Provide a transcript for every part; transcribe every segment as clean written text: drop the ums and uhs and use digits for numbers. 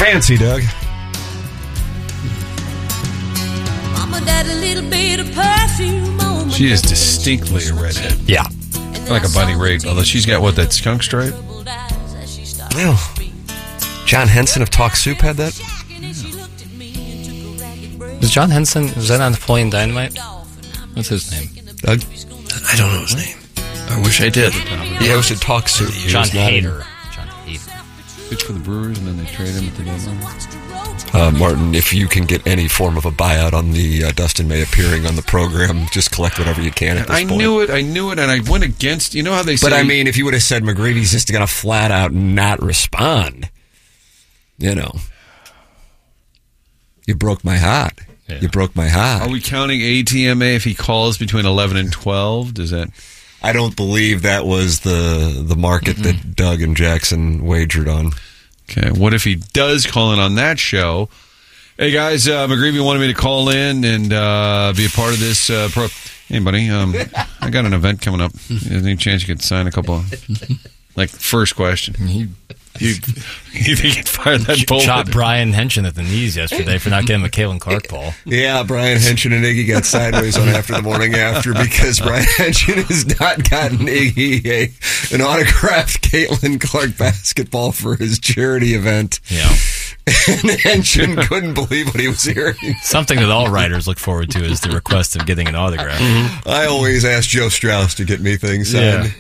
fancy, Doug. She is distinctly a redhead. Yeah. Like a Bunny Raitt, although she's got, what, that skunk stripe? Well, John Henson of Talk Soup had that. Was John Henson, was that on Napoleon Dynamite? What's his name? Doug? I don't know his name. I wish I did. He hosted Talk Soup. John Hader. John Hader. Pitched for the Brewers, and then they trade him at the deadline. Martin, if you can get any form of a buyout on the Dustin May appearing on the program, just collect whatever you can at this point. I knew it, and I went against, you know how they say... But I mean, if you would have said McGreevy's just going to flat out not respond, you know. You broke my heart. Yeah. You broke my heart. Are we counting ATMA if he calls between 11 and 12? Does that... I don't believe that was the market that Doug and Jackson wagered on. Okay, what if he does call in on that show? Hey, guys, McGreevy wanted me to call in and be a part of this. Hey, buddy, I got an event coming up. Is there any chance you could sign a couple? Like, first question. You think he'd fire that bullet? Shot Brian Henson at the knees yesterday for not getting a Caitlin Clark ball. Yeah, Brian Henson and Iggy got sideways on After the Morning After because Brian Henson has not gotten Iggy an autographed Caitlin Clark basketball for his charity event. Yeah. And Henson couldn't believe what he was hearing. Something that all writers look forward to is the request of getting an autograph. Mm-hmm. I always ask Joe Strauss to get me things signed.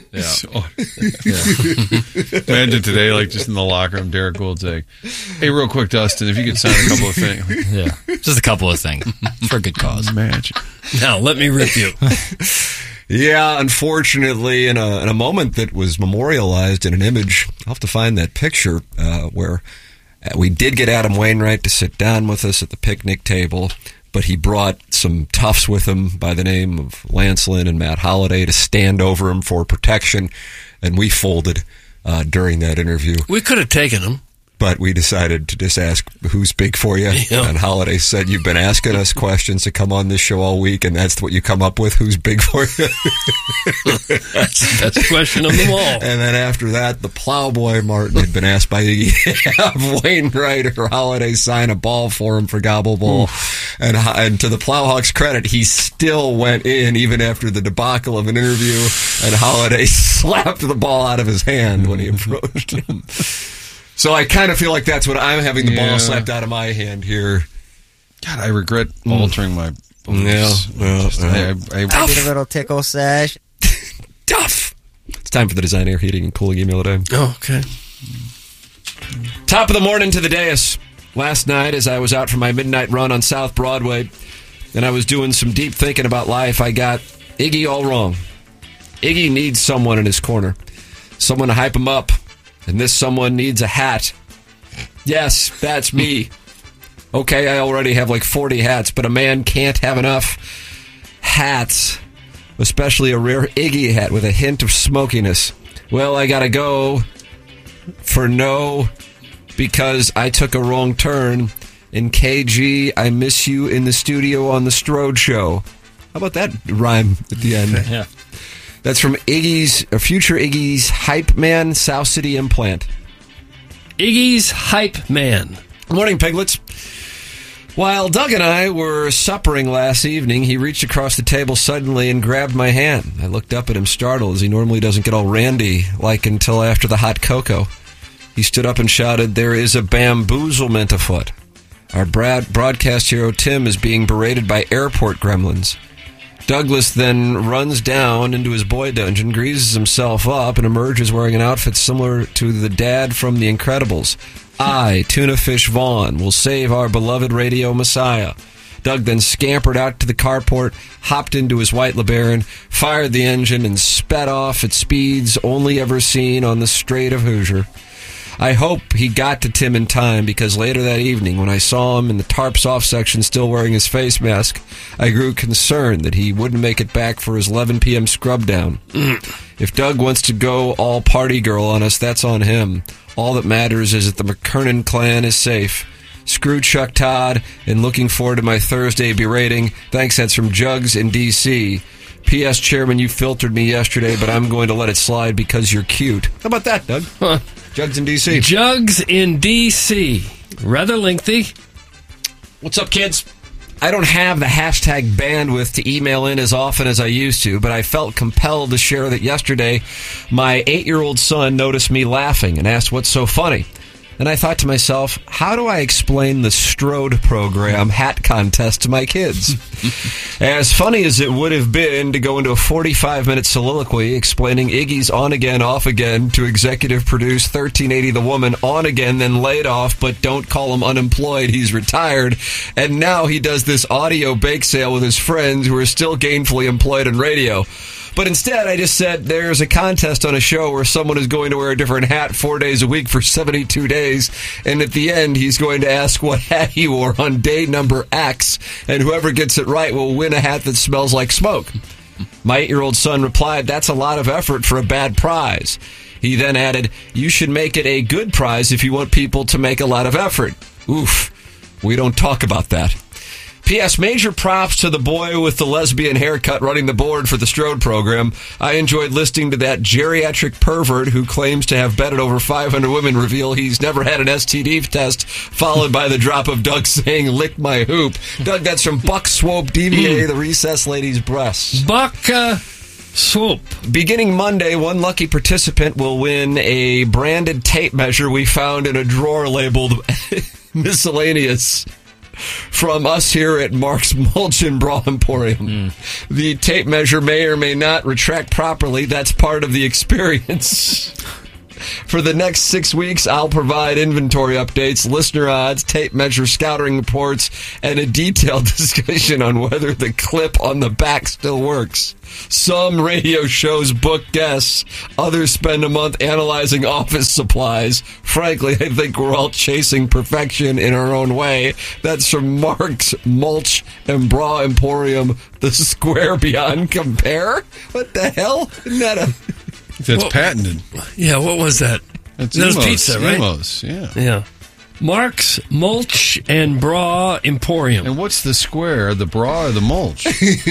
Yeah. Imagine today, like just in the locker room, Derek Gould saying, "Hey, real quick, Dustin, if you could sign a couple of things." Yeah, just a couple of things for a good cause. Imagine. Now, let me rip you. Yeah, unfortunately, in a moment that was memorialized in an image, I'll have to find that picture where we did get Adam Wainwright to sit down with us at the picnic table, but he brought some toughs with him by the name of Lance Lynn and Matt Holliday to stand over him for protection, and we folded during that interview. We could have taken him. But we decided to just ask, who's big for you? Yeah. And Holliday said, you've been asking us questions to come on this show all week, and that's what you come up with, who's big for you? That's the question of them all. And then after that, the plowboy Martin had been asked by have Wainwright or Holliday sign a ball for him for Gobble Ball. And to the Plowhawks' credit, he still went in even after the debacle of an interview, and Holliday slapped the ball out of his hand when he approached him. So I kind of feel like that's what I'm having the ball slapped out of my hand here. God, I regret altering my beliefs. Yeah. I did a little tickle sash. Tough. It's time for the Design Air Heating and Cooling email today. Oh, okay. Top of the morning to the dais. Last night, as I was out for my midnight run on South Broadway, and I was doing some deep thinking about life, I got Iggy all wrong. Iggy needs someone in his corner. Someone to hype him up. And this someone needs a hat. Yes, that's me. Okay, I already have like 40 hats, but a man can't have enough hats, especially a rare Iggy hat with a hint of smokiness. Well, I gotta go for no, because I took a wrong turn. And KG, I miss you in the studio on the Strode Show. How about that rhyme at the end? Yeah. That's from future Iggy's hype man, South City Implant. Iggy's hype man. Good morning, piglets. While Doug and I were suppering last evening, he reached across the table suddenly and grabbed my hand. I looked up at him startled, as he normally doesn't get all randy like until after the hot cocoa. He stood up and shouted, "There is a bamboozlement afoot. Our broadcast hero Tim is being berated by airport gremlins." Douglas then runs down into his boy dungeon, greases himself up, and emerges wearing an outfit similar to the dad from The Incredibles. I, Tuna Fish Vaughn, will save our beloved radio messiah. Doug then scampered out to the carport, hopped into his white LeBaron, fired the engine, and sped off at speeds only ever seen on the Strait of Hoosier. I hope he got to Tim in time, because later that evening, when I saw him in the tarps off section still wearing his face mask, I grew concerned that he wouldn't make it back for his 11 p.m. scrub down. If Doug wants to go all party girl on us, that's on him. All that matters is that the McKernan clan is safe. Screw Chuck Todd, and looking forward to my Thursday berating. Thanks, that's from Jugs in D.C. P.S. Chairman, you filtered me yesterday, but I'm going to let it slide because you're cute. How about that, Doug? Huh. Jugs in D.C. Jugs in D.C. Rather lengthy. What's up, kids? I don't have the hashtag bandwidth to email in as often as I used to, but I felt compelled to share that yesterday my 8-year-old son noticed me laughing and asked what's so funny. And I thought to myself, how do I explain the Strode program hat contest to my kids? As funny as it would have been to go into a 45-minute soliloquy explaining Iggy's on again, off again to executive produce 1380 The Woman, on again, then laid off, but don't call him unemployed, he's retired. And now he does this audio bake sale with his friends who are still gainfully employed in radio. But instead, I just said there's a contest on a show where someone is going to wear a different hat 4 days a week for 72 days. And at the end, he's going to ask what hat he wore on day number X. And whoever gets it right will win a hat that smells like smoke. My 8-year-old son replied, that's a lot of effort for a bad prize. He then added, you should make it a good prize if you want people to make a lot of effort. Oof, we don't talk about that. P.S. Major props to the boy with the lesbian haircut running the board for the Strode program. I enjoyed listening to that geriatric pervert who claims to have bedded over 500 women reveal he's never had an STD test, followed by the drop of Doug saying, lick my hoop. Doug, that's from Buck Swope, DVA, the recess lady's breasts. Buck Swope. Beginning Monday, one lucky participant will win a branded tape measure we found in a drawer labeled miscellaneous from us here at Mark's Mulch and Bra Emporium. The tape measure may or may not retract properly. That's part of the experience. For the next 6 weeks, I'll provide inventory updates, listener odds, tape measure scouting reports, and a detailed discussion on whether the clip on the back still works. Some radio shows book guests. Others spend a month analyzing office supplies. Frankly, I think we're all chasing perfection in our own way. That's from Mark's Mulch and Bra Emporium, the square beyond compare. What the hell? Isn't that a... That's patented. Yeah, what was that? That's That was Emos. pizza, right? Emos, yeah. Yeah. Mark's Mulch and Bra Emporium. And what's the square, the bra or the mulch?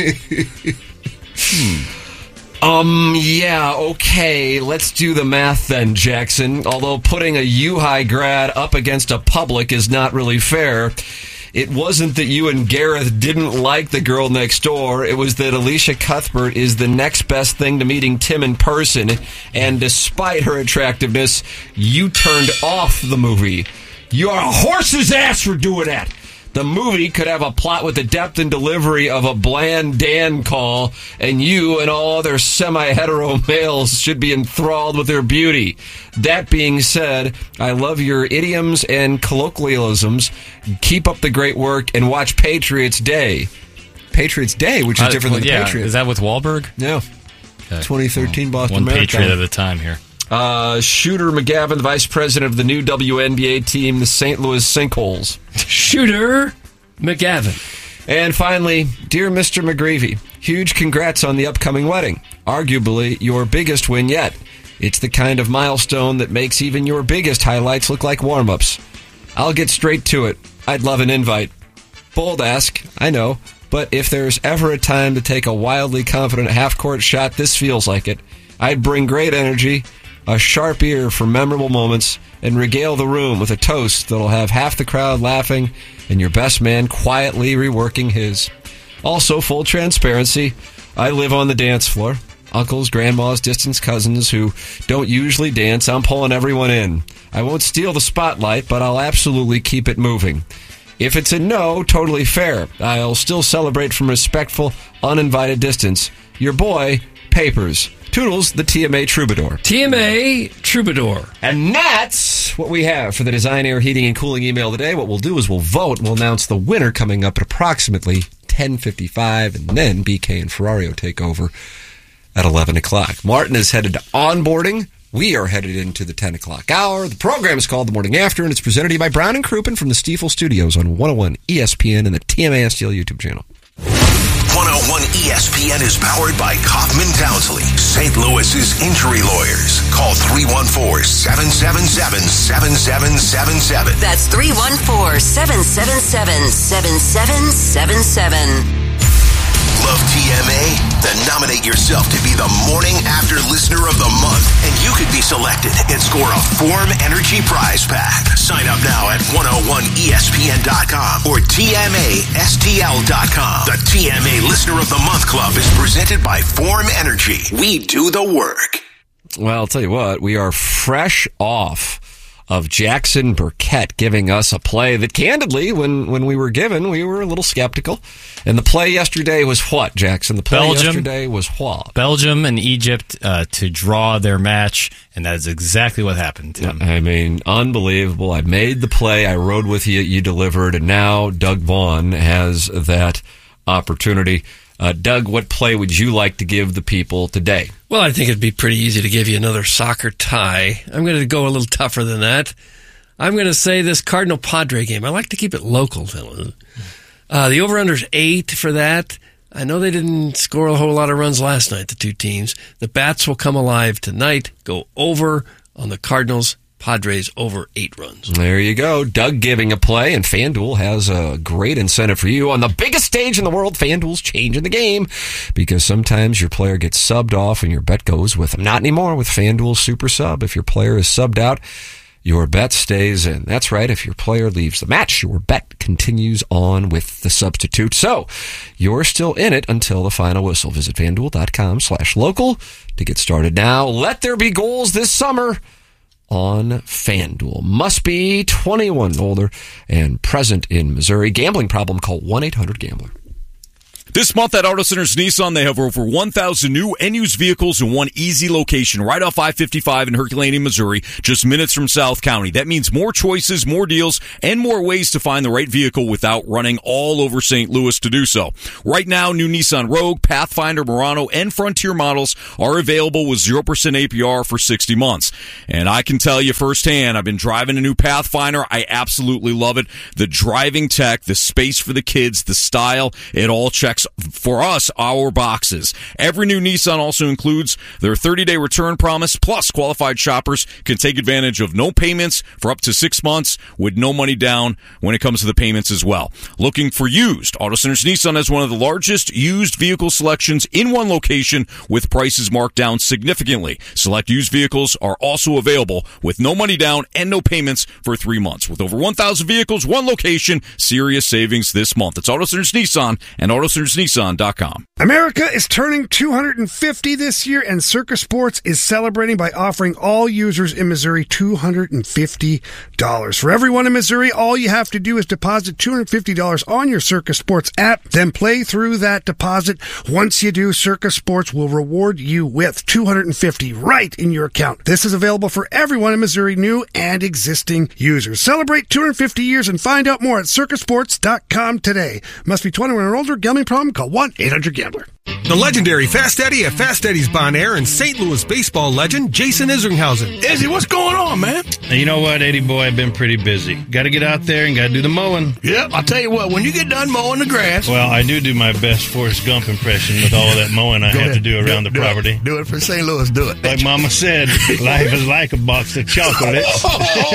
Yeah, okay, let's do the math then, Jackson. Although putting a U-High grad up against a public is not really fair. It wasn't that you and Gareth didn't like the girl next door. It was that Alicia Cuthbert is the next best thing to meeting Tim in person. And despite her attractiveness, you turned off the movie. You're a horse's ass for doing that. The movie could have a plot with the depth and delivery of a bland Dan call, and you and all other semi-hetero males should be enthralled with their beauty. That being said, I love your idioms and colloquialisms. Keep up the great work and watch Patriots Day. Patriots Day, which is different than Patriot. Is that with Wahlberg? No. Okay. 2013 Boston One Marathon. Patriot at a time here. Shooter McGavin, the vice president of the new WNBA team, the St. Louis Sinkholes. Shooter McGavin. And finally, dear Mr. McGreevy, huge congrats on the upcoming wedding. Arguably your biggest win yet. It's the kind of milestone that makes even your biggest highlights look like warm-ups. I'll get straight to it. I'd love an invite. Bold ask, I know, but if there's ever a time to take a wildly confident half-court shot, this feels like it. I'd bring great energy, a sharp ear for memorable moments, and regale the room with a toast that'll have half the crowd laughing and your best man quietly reworking his. Also, full transparency, I live on the dance floor. Uncles, grandmas, distant cousins who don't usually dance, I'm pulling everyone in. I won't steal the spotlight, but I'll absolutely keep it moving. If it's a no, totally fair. I'll still celebrate from respectful, uninvited distance. Your boy, Papers. Toodles, the TMA Troubadour. TMA Troubadour. And that's what we have for the Design, Air, Heating, and Cooling email today. What we'll do is we'll vote. We'll announce the winner coming up at approximately 10:55, and then BK and Ferrario take over at 11 o'clock. Martin is headed to onboarding. We are headed into the 10 o'clock hour. The program is called The Morning After, and it's presented to you by Brown & Crouppen from the Stiefel Studios on 101 ESPN and the TMA STL YouTube channel. 101 ESPN is powered by Kaufman Townsley, St. Louis's injury lawyers. Call 314-777-7777. That's 314-777-7777. Love TMA? Then nominate yourself to be the Morning After Listener of the Month, and you could be selected and score a Form Energy prize pack. Sign up now at 101ESPN.com or TMASTL.com. The TMA Listener of the Month Club is presented by Form Energy. We do the work. Well, I'll tell you what, we are fresh off of Jackson Burkett giving us a play that, candidly, when we were given, we were a little skeptical. And the play yesterday was what, Jackson? The play yesterday was what? Belgium and Egypt to draw their match, and that is exactly what happened, Tim. I mean, unbelievable. I made the play, I rode with you, you delivered, and now Doug Vaughn has that opportunity. Doug, what play would you like to give the people today? Well, I think it'd be pretty easy to give you another soccer tie. I'm going to go a little tougher than that. I'm going to say this Cardinal-Padre game. I like to keep it local, fellas. The over-under's 8 for that. I know they didn't score a whole lot of runs last night, the two teams. The Bats will come alive tonight, go over on the Cardinals. Padres over 8 runs. There you go. Doug giving a play, and FanDuel has a great incentive for you. On the biggest stage in the world, FanDuel's changing the game because sometimes your player gets subbed off and your bet goes with them. Not anymore with FanDuel Super Sub. If your player is subbed out, your bet stays in. That's right. If your player leaves the match, your bet continues on with the substitute. So you're still in it until the final whistle. Visit FanDuel.com/local to get started now. Let there be goals this summer on FanDuel. Must be 21 and older and present in Missouri. Gambling problem? Call 1-800-GAMBLER. This month at Auto Centers Nissan, they have over 1,000 new and used vehicles in one easy location right off I-55 in Herculaneum, Missouri, just minutes from South County. That means more choices, more deals, and more ways to find the right vehicle without running all over St. Louis to do so. Right now, new Nissan Rogue, Pathfinder, Murano, and Frontier models are available with 0% APR for 60 months. And I can tell you firsthand, I've been driving a new Pathfinder. I absolutely love it. The driving tech, the space for the kids, the style, it all checks for us, our boxes. Every new Nissan also includes their 30-day return promise, plus qualified shoppers can take advantage of no payments for up to 6 months with no money down when it comes to the payments as well. Looking for used? Auto Centers Nissan has one of the largest used vehicle selections in one location with prices marked down significantly. Select used vehicles are also available with no money down and no payments for 3 months. With over 1,000 vehicles, one location, serious savings this month. It's Auto Centers Nissan and AutoCentersNissan.com. America is turning 250 this year, and Circus Sports is celebrating by offering all users in Missouri $250. For everyone in Missouri, all you have to do is deposit $250 on your Circus Sports app, then play through that deposit. Once you do, Circus Sports will reward you with $250 right in your account. This is available for everyone in Missouri, new and existing users. Celebrate 250 years and find out more at circusports.com today. Must be 21 or older. Gambling problem? Call 1-800-GAMBLER. The legendary Fast Eddie at Fast Eddie's Bon Air and St. Louis baseball legend Jason Isringhausen. Izzy, what's going on, man? You know what, Eddie boy, I've been pretty busy. Got to get out there and got to do the mowing. Yep, I'll tell you what, when you get done mowing the grass... Well, I do my best Forrest Gump impression with all of that mowing I have to do around the property. Do it for St. Louis, do it. Like Mama said, life is like a box of chocolates.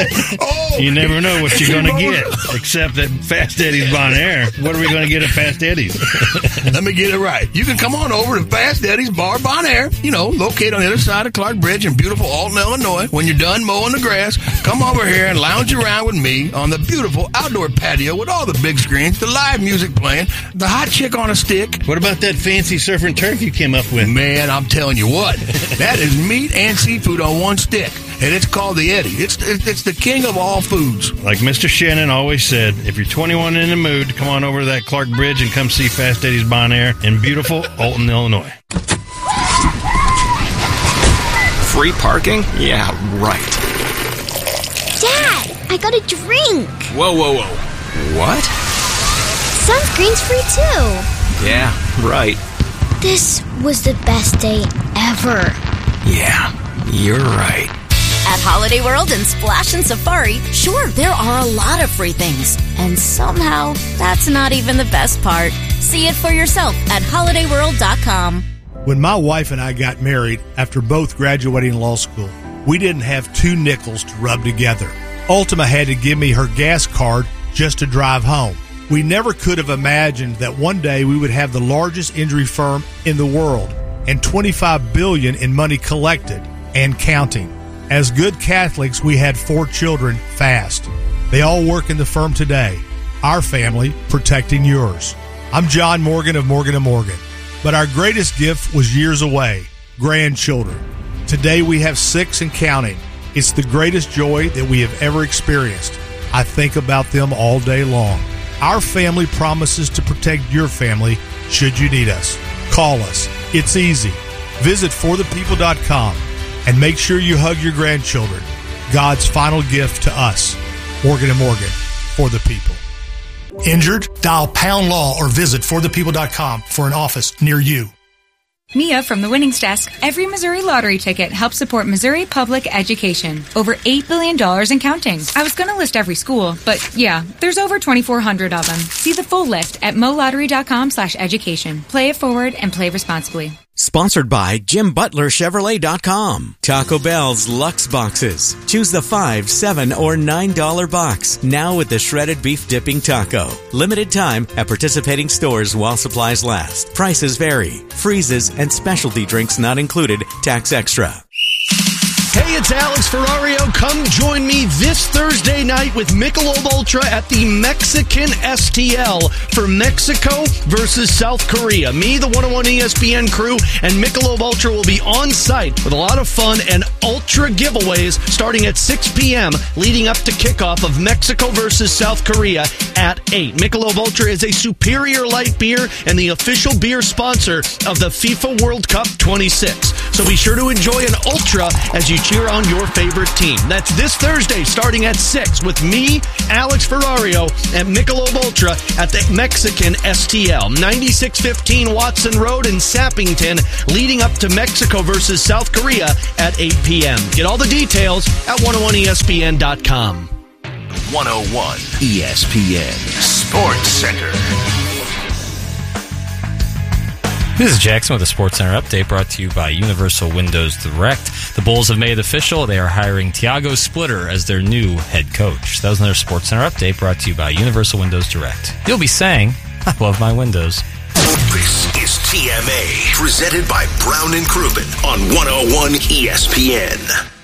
You never know what you're going to get, except at Fast Eddie's Bon Air. What are we going to get at Fast Eddie's? Let me get it right. You can come on over to Fast Eddie's Bar Bon Air, located on the other side of Clark Bridge in beautiful Alton, Illinois. When you're done mowing the grass, come over here and lounge around with me on the beautiful outdoor patio with all the big screens, the live music playing, the hot chick on a stick. What about that fancy surf and turf you came up with? Man, I'm telling you what, that is meat and seafood on one stick, and it's called the Eddie. It's the king of all foods. Like Mr. Shannon always said, if you're 21 and in the mood, come on over to that Clark Bridge and come see Fast Eddie's Bon Air in beautiful Alton, Illinois. Free parking? Yeah, right. Dad, I got a drink. Whoa. What? Sunscreen's free too. Yeah, right. This was the best day ever. Yeah, you're right. At Holiday World and Splash and Safari, sure, there are a lot of free things. And somehow, that's not even the best part. See it for yourself at holidayworld.com. When my wife and I got married after both graduating law school, we didn't have 2 nickels to rub together. Ultima had to give me her gas card just to drive home. We never could have imagined that one day we would have the largest injury firm in the world and $25 billion in money collected and counting. As good Catholics, we had 4 children fast. They all work in the firm today. Our family protecting yours. I'm John Morgan of Morgan & Morgan. But our greatest gift was years away, grandchildren. Today we have 6 and counting. It's the greatest joy that we have ever experienced. I think about them all day long. Our family promises to protect your family should you need us. Call us. It's easy. Visit forthepeople.com and make sure you hug your grandchildren. God's final gift to us. Morgan & Morgan, for the people. Injured? Dial Pound Law or visit forthepeople.com for an office near you. Mia from the Winnings Desk. Every Missouri lottery ticket helps support Missouri public education. Over $8 billion and counting. I was going to list every school, but yeah, there's over 2,400 of them. See the full list at molottery.com/education. Play it forward and play responsibly. Sponsored by JimButlerChevrolet.com. Taco Bell's Lux Boxes. Choose the $5, $7, or $9 box. Now with the shredded beef dipping taco. Limited time at participating stores while supplies last. Prices vary. Freezes and specialty drinks not included. Tax extra. Hey, it's Alex Ferrario. Come join me this Thursday night with Michelob Ultra at the Mexican STL for Mexico versus South Korea. Me, the 101 ESPN crew, and Michelob Ultra will be on site with a lot of fun and Ultra giveaways starting at 6 p.m. leading up to kickoff of Mexico versus South Korea at 8. Michelob Ultra is a superior light beer and the official beer sponsor of the FIFA World Cup 26. So be sure to enjoy an Ultra as you cheer on your favorite team. That's this Thursday starting at 6 with me, Alex Ferrario, and Michelob Ultra at the Mexican STL, 9615 Watson Road in Sappington, leading up to Mexico versus South Korea at 8 p.m. Get all the details at 101ESPN.com. 101 ESPN Sports Center. This is Jackson with a SportsCenter update brought to you by Universal Windows Direct. The Bulls have made it official. They are hiring Thiago Splitter as their new head coach. That was another SportsCenter update brought to you by Universal Windows Direct. You'll be saying, I love my windows. This is TMA, presented by Brown and Crouppen on 101 ESPN.